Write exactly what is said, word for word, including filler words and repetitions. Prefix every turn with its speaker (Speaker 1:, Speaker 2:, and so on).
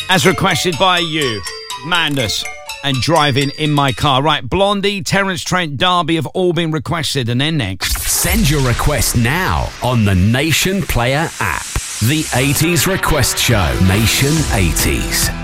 Speaker 1: as requested by you, Madness and Driving in My Car. Right, Blondie, Terence Trent, Derby have all been requested. And then next,
Speaker 2: send your request now on the Nation Player app. The eighties Request Show. Nation eighties.